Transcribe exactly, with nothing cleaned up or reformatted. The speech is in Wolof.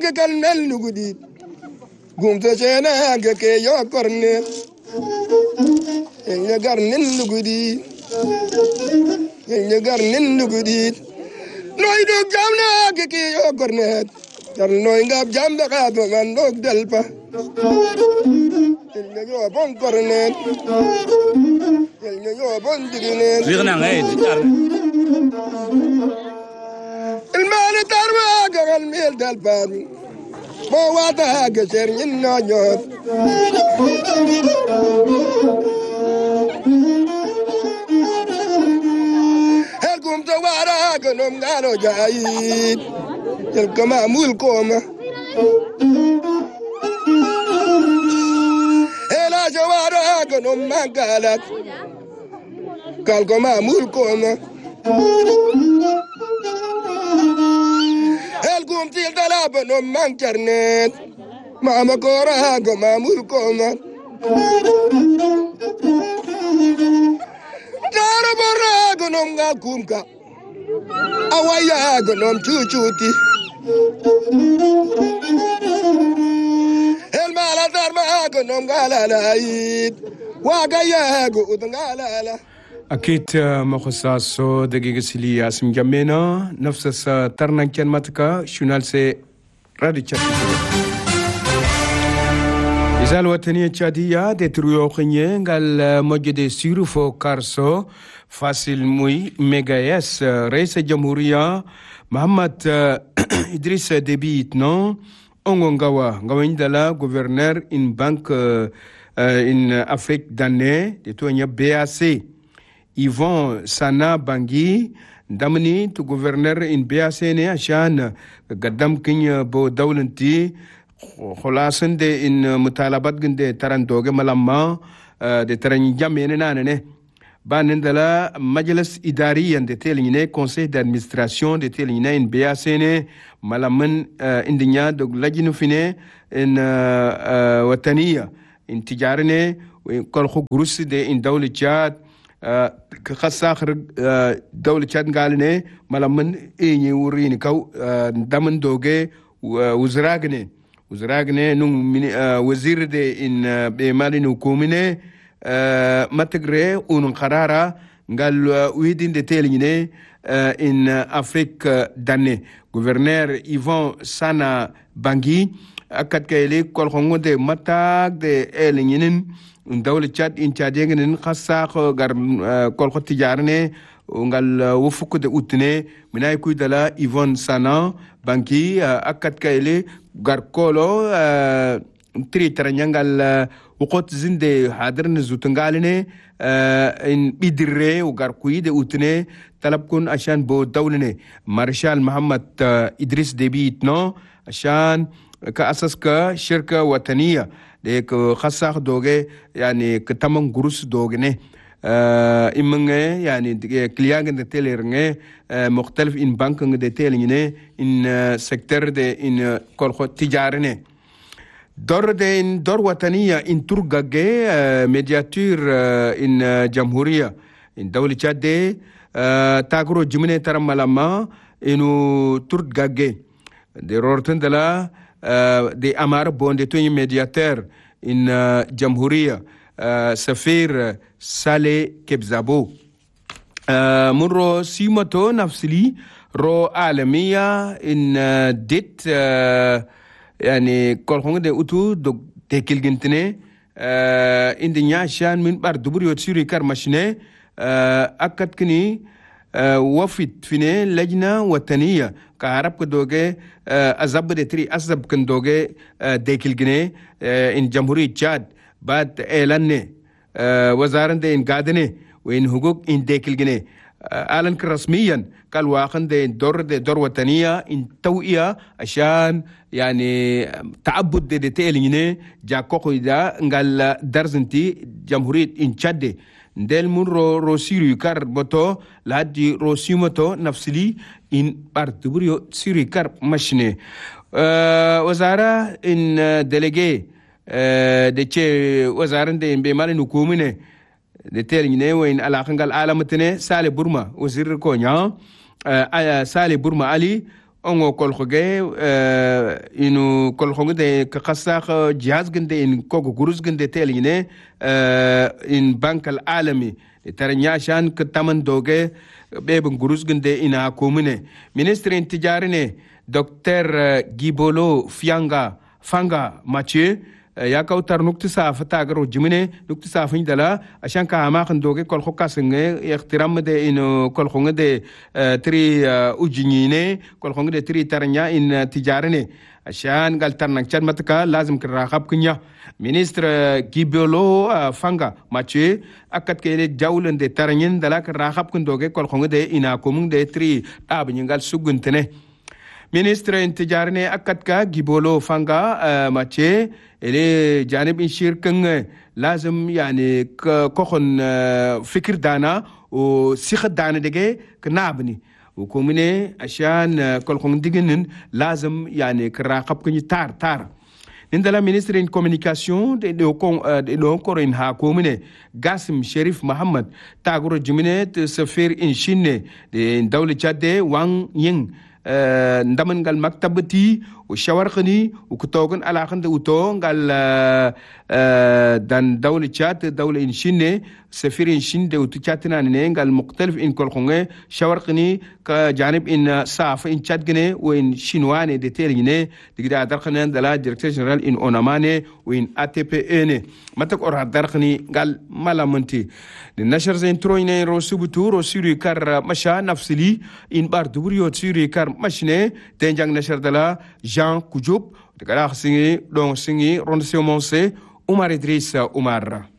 kalmel nugudi gumto chena ke yo korne enya garnin nugudi enya garnin nugudi noy do jamna ke yo korne tar noy ngab jamda ka to man dog delpa enya yo bon korne enya yo bon digine wirna ngayd المال تروا قال ميل دالبان ما وادا قشر ينا نيوت هلكم توارا قنوم قالوا جايد يلقى معمولكم هلا جوارا قنوم ما قالت قالكم معمولكم هلكم تيل دلابن ومن كرنت ما مكورها قما ملكم دار برا قنوم قاكومكا أوايا قنوم تشوتي المالا دار ما قنوم قالا لايد واقايا قوتن قالا لا أكيد مخصصو دقيقة سلية اسم جمينا نفس ترنان كان ماتكا شونال سي رادي تشاتي إذا الوطنية تشادية دي ترويو خنية قال موجود سيرو فو كارسو فاسل موي ميغايس رئيس الجمهورية محمد إدريس ديبيت نو أونغونغاوا غوين دالا غوفرنر إن بانك إن أفريك داني دي توانيا بي إيه سي Yvon Sana Bangui damni to gouverneur in B A C ne ashan gaddam kin bo dawlanti kholasan de in mutalabat ginde taran doge malamma de taran jamene nanane banen dala majlis idariyan de teline conseil d'administration de teline in B A C ne malaman indinya de lajinu fine in wataniya in tijarne kol khugurus de in dawli Chad كخاص آخر دولة تشاد قالني ملامن إني وريني كاو دامن دوجي وزراغني وزراغني نون من وزير ده إن بمالي نوكومني ما تقرأ ونن قرارا قال ويدين ده تيليني إن أفريقيا داني غوفرنر إيفون سانا بانغي أكاد كيلي كل خونغو ده متاك ده إلينين دولة تشاد إن تشادين خاصة غر كل خط تجارني ونقال وفق ده أوتني من أي كوي دلا إيفون سانا بانكي أكاد كيلي غر كولو تري ترنيانقال وقت زند حاضرن زوتنقالني إن بيدري وغر كوي ده أوتني طلبكن عشان بو دولني مارشال محمد إدريس ديبيت نو عشان كأساس كشركة وطنية ديك خاصة دوغي يعني كتامن غروس دوغني إمنغي يعني كليان تيليرغي مختلف إن بانك دي تيليني إن سيكتر دي إن كل تجارني دور دي إن دور وطنية إن ترغاغي ميدياتور إن جمهورية إن دولة تشاد دي تاغرو جمني ترم ملما إنو ترغاغي دي رورتن دلا دي أمار بون دي توني ميدياتور إن جمهورية سفير سالي كبزابو مرو سيمتو نفسلي رو عالمية إن ديت يعني كل خونغ دي أوتو دو تيكيل جنتني إن دي نياشان من بار دبري وتسيري كارماشني أكد كني وفد فيني لجنة وطنية كعرب كدوغي أزاب دي تري أزاب كندوغي ديكيل جني إن جمهورية تشاد بعد إعلان وزارة دي إن قادني وإن حقوق إن ديكيل جني أعلن رسميا قال واخن دي دور دي دور وطنية إن توئية عشان يعني تعبد دي دي تيليني جاكوكو دا قال درزنتي جمهورية إن تشاد ndel mun ro ro siru kar boto ladi ro simoto nafsili in partibrio siru kar machine wazara in délégué de che wazaran de be malen hukumine de telgne wain ala khangal alamatene sale burma wazir ko nya sale burma ali ongo kolkhoge inu kolkhonge de kasakh jihaz gende in kogo gurus gende teline in bank al alami taranya shan ktaman doge bebun gurus gende ina komune ministre tijarine docteur Gibolo Fianga Fanga Mathieu ya kautar nukti safa tagaro jimine nukti safa indala ashan ka ma khandoge kol khokasnge ihtiram de ino kol khonge de tri ujinine kol khonge de tri tarnya in tijarine ashan gal tarnak chan matka lazim kra khab kunya ministre Gibolo Fanga Mathieu akat kele jawlen de tarnyin dala kra khab kundoge kol khonge de ina komung de tri tab nyingal suguntene ministre intijarne akatka Gibolo Fanga Mathieu ele janib inshir keng lazim yani kokhon fikir dana o sikh dana dege knabni وكومني عشان كل خون ديجنن لازم يعني كراقب كني تار تار نندلا ministre in communication de de kon de don korin ha komune Gasim Sherif Mohammed taguro jumine te safir in Chine de dawli chade wang ying ndaman gal maktabati o shawarkhani o kutogon ala khande uto gal dan dawli chat dawli in Chine سفير إن شين ده وتجاتنا نين قال مختلف إن كل خنجة شوارقني كجانب إن صاف إن شادجنة وإن شينوانة دتيرينة تقدر أدركنا دلا ديركتور جنرال إن أونامانة وإن آ تي بي إنه ما تقول أدركني قال مالا منتي النشر زين تروينة روسبتو روسيري كار مشى نفسلي إن بار دبريو تسيري كار مشنة تنجان نشر دلا جان كوجوب تقدر أخسيني لون سيني رونسيو مونسي عمر إدريس عمر